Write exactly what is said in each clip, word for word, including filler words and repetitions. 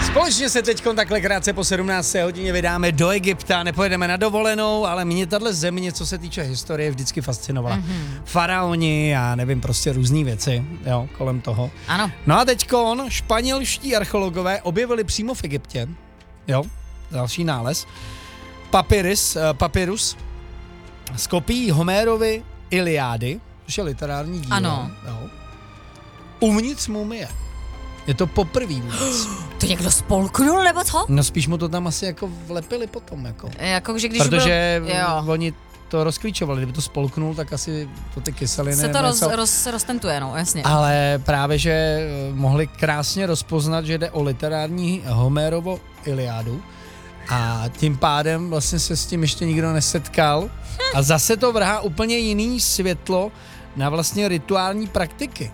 Společně se teď takhle krátce po sedmnácté hodině vydáme do Egypta, nepojedeme na dovolenou, ale mě tahle země, co se týče historie, vždycky fascinovala. Mm-hmm. Faraoni a nevím, prostě různý věci, jo, kolem toho. Ano. No a teďkon španělští archeologové objevili přímo v Egyptě, jo, další nález, papyrus, uh, papyrus z kopií Homérovy Iliády, což je literární dílo. Ano. Jo, uvnitř mumie. Je to poprvý vůbec. To někdo spolknul, nebo co? No spíš mu to tam asi jako vlepili potom, jako. Jako, že když Protože byl, oni to rozklíčovali, kdyby to spolknul, tak asi to ty kyseliny... se to roz, něco. roz, roztentuje, no, jasně. Ale právě, že mohli krásně rozpoznat, že jde o literární Homérovo Iliádu a tím pádem vlastně se s tím ještě nikdo nesetkal a zase to vrhá úplně jiný světlo na vlastně rituální praktiky.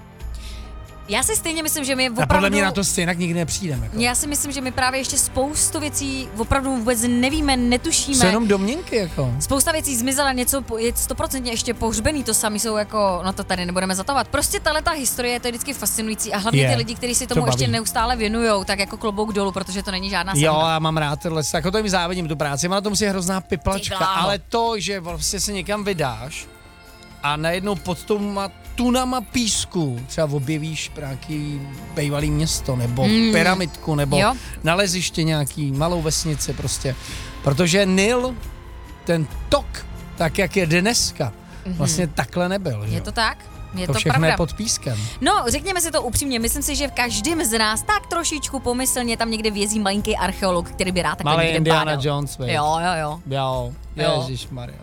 Já si stejně myslím, že my opravdu... A podle mě na to stejně nikdy nepřijdeme. Jako. Já si myslím, že my právě ještě spoustu věcí opravdu vůbec nevíme, netušíme. Jsou jenom domněnky, jako. Spousta věcí zmizela, něco je stoprocentně ještě pohřbený, to sami jsou jako, no to tady nebudeme zatovat. Prostě tahle ta historie je to vždycky fascinující a hlavně je, ty lidi, kteří si tomu to ještě neustále věnujou, tak jako klobouk dolů, protože to není žádná sranda. Jo, já mám rád tohle, jako to jim závidím tu práci, má na tom si hrozná piplačka, ale to, že vlastně se někam vydáš a najednou pod touma tunama písku třeba objevíš nějaký bývalý město, nebo mm. pyramidku, nebo jo. naleziště nějaký malou vesnici prostě. Protože Nil, ten tok, tak jak je dneska, mm-hmm. vlastně takhle nebyl. Je že? to tak? Je to, to všechno pravda. je pod pískem. No, řekněme si to upřímně, myslím si, že v každém z nás tak trošičku pomyslně tam někde vězí malinký archeolog, který by rád takhle Malý někde Indiana bádal. Jones, vej. Jo, jo, jo. Jo, jo. ježišmarja.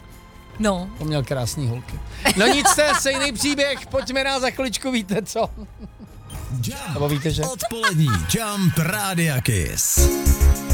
No. To měl krásný holky. No nic, to je stejný příběh, pojďme na za chviličku, víte co? Jump. Nebo víte, že? Odpolední Jump Rádia Kiss.